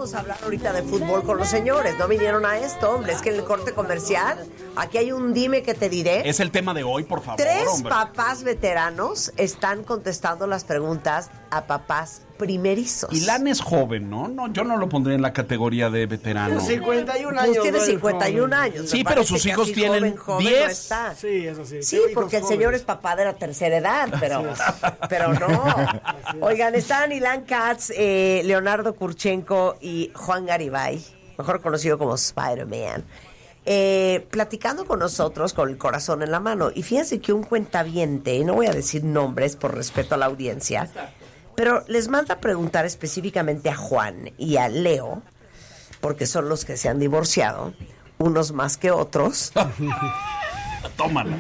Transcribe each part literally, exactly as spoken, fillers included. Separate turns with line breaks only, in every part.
vamos a hablar ahorita de fútbol con los señores. No vinieron a esto, hombre. Es que en el corte comercial, aquí hay un dime que te diré.
Es el tema de hoy, por favor,
Tres
hombre.
papás veteranos están contestando las preguntas a papás primerizos.
Y Lan es joven, ¿no? No, yo no lo pondría en la categoría de veterano.
cincuenta y un
Pues
años.
tiene
¿no?
cincuenta y un años.
Sí,
Me
pero
parece
sus
que
hijos
así
tienen
joven, joven
diez.
no está.
Sí, eso sí.
Sí,
Tengo
porque el
hijos
señor
jóvenes.
es papá de la tercera edad, pero, pero no. Oigan, están Ilan Katz, eh, Leonardo Kurchenko y Juan Garibay, mejor conocido como Spider-Man, eh, platicando con nosotros con el corazón en la mano. Y fíjense que un cuentaviente, y no voy a decir nombres por respeto a la audiencia, pero les manda a preguntar específicamente a Juan y a Leo, porque son los que se han divorciado, unos más que otros.
Tómala.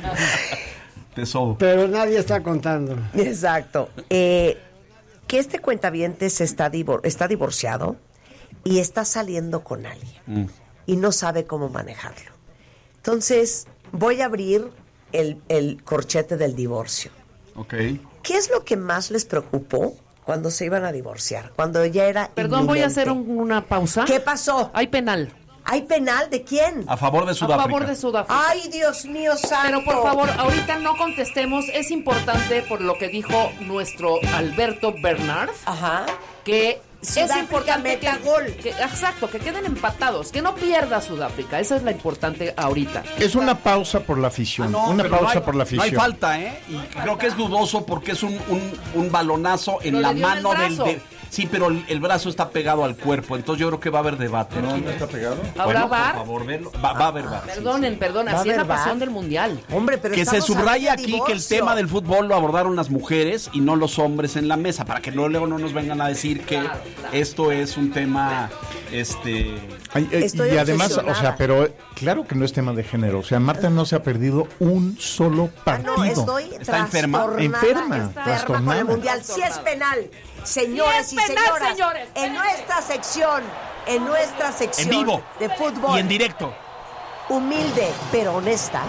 Te sobo.
Pero nadie está contando.
Exacto. Eh, que este cuentaviente se está, divor- está divorciado y está saliendo con alguien
Mm.
y no sabe cómo manejarlo. Entonces, voy a abrir el, el corchete del divorcio.
Ok.
¿Qué es lo que más les preocupó cuando se iban a divorciar? Cuando ya era
Perdón, voy a
inminente.
hacer un- una pausa.
¿Qué pasó?
Hay penal.
¿Hay penal de quién?
A favor de
A
Sudáfrica.
favor de Sudáfrica.
¡Ay, Dios mío santo!
Pero por favor, ahorita no contestemos. Es importante por lo que dijo nuestro Alberto Bernard,
Ajá.
que es
Sudáfrica
importante
meta
que,
gol.
que- exacto, que queden empatados, que no pierda Sudáfrica. Esa es la importante ahorita.
Es una pausa por la afición.
Ah, no,
una
pero no
pausa
hay-
por la
No hay
afición.
falta, ¿eh? Y creo que es dudoso porque es un, un, un balonazo en
Pero
la
le dio en el
mano del...
brazo.
de- sí, pero el, el brazo está pegado al cuerpo, entonces yo creo que va a haber debate.
¿No,
aquí.
no está pegado?
Ahora
Bueno,
VAR.
por favor, verlo. Va, va a haber VAR. sí,
Perdonen, perdón,
¿Va a
así es la
haber VAR?
pasión del mundial.
Hombre, pero
Que se
estamos
subraya
hablando de
aquí que el
divorcio.
tema del fútbol lo abordaron las mujeres y no los hombres en la mesa, para que luego no nos vengan a decir que esto es un tema, este...
Ay, eh,
Estoy
y además,
obsesionada.
o sea, pero eh, claro que no es tema de género. O sea, Marta no se ha perdido un solo
Ah,
partido.
no, estoy
¿Está enferma?
trastornada,
Enferma,
enferma
trastornada.
con el mundial. Sí es penal, señoras
Sí es
y
penal,
señoras.
señores,
en
espérense.
nuestra sección, en nuestra sección
En vivo.
de fútbol,
Y en directo.
humilde pero honesta,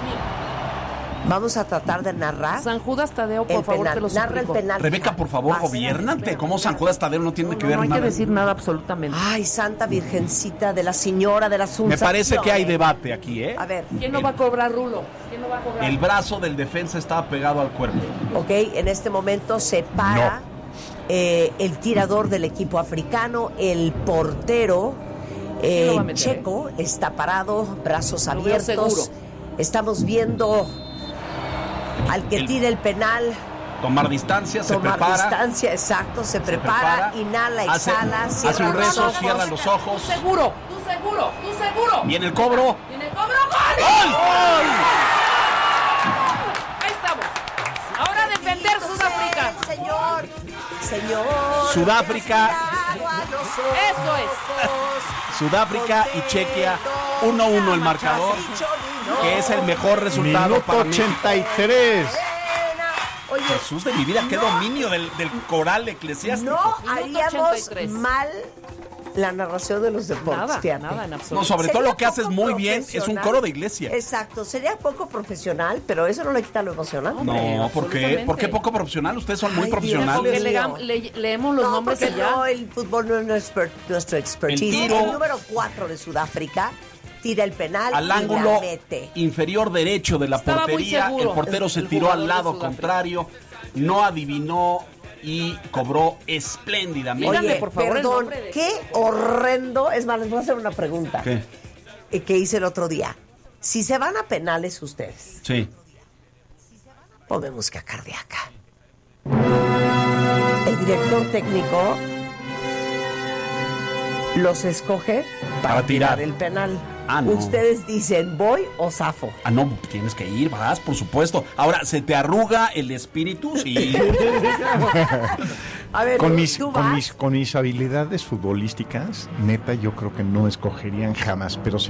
vamos a tratar de narrar
San Judas Tadeo, por
el
favor,
penal.
te lo
Narra el
suplico.
penal.
Rebeca,
hija.
por favor,
Vas.
gobiérnate. ¿Cómo San Judas Tadeo no tiene
No,
que
no,
ver
no hay
nada?
que decir nada absolutamente.
Ay, Santa Virgencita de la Señora de la Asunción.
Me parece que hay debate aquí, ¿eh?
A ver,
¿Quién no va a cobrar, Rulo? ¿Quién no va a cobrar?
El brazo del defensa estaba pegado al cuerpo.
ok, en este momento se para eh, el tirador del equipo africano, el portero eh,
lo va a meter,
checo, está parado, brazos
Lo veo
abiertos.
seguro.
Estamos viendo al que
El-
tira el penal
Tomar distancia, se
tomar
prepara.
distancia, exacto, se,
se
prepara, inhala,
hace-
exhala,
hace
cierra
un
los
rezo,
ojos.
cierra los
Tú
ojos.
seguro, tú seguro, tú seguro.
Viene el cobro.
Viene el cobro, ¡gol!
¡Gol!
Ahí estamos. Ahora a defender Sudáfrica.
Señor, señor.
Sudáfrica.
Eso es.
Sudáfrica y Chequia, uno uno el marcador, que es el mejor resultado
Minuto
para mí.
ochenta y tres.
Oye,
Jesús de mi vida, qué dominio del, del coral eclesiástico.
no
Minuto
haríamos
ochenta y tres.
mal la narración de los deportes,
Nada,
fíjate.
nada en absoluto.
No, sobre todo
Sería
lo que haces
poco
muy bien es un
profesional.
coro de iglesia.
Exacto, sería poco profesional, pero eso no le quita lo emocional.
Hombre,
No, ¿por qué?
absolutamente.
¿Por qué poco profesional? Ustedes son muy
Ay,
Porque
profesionales.
Dios.
legam- le- leemos los
No,
nombres
porque
y ya.
no, el fútbol no es nuestro, nuestro expertise.
El tiro-
El número cuatro de Sudáfrica tira el penal
Al
y la
ángulo
mete.
inferior derecho de la
Estaba muy
portería,
seguro
el portero se
el
tiró al
jugador de
lado
Sudáfrica.
contrario, no adivinó y cobró espléndidamente.
Díganme,
Oye,
por favor, el
perdón,
nombre de-
qué horrendo. Es más, les voy a hacer una pregunta.
¿Qué?
eh, Que hice el otro día. Si se van a penales ustedes,
Sí.
ponme música cardíaca. El director técnico los escoge para,
Para tirar.
el penal.
Ah, no.
Ustedes dicen, ¿voy o zafo?
Ah, no, tienes que ir, vas, por supuesto. Ahora, ¿se te arruga el espíritu? Sí.
A ver,
Con mis,
¿tú
con,
vas?
mis, con mis habilidades futbolísticas, neta, yo creo que no escogerían jamás, pero si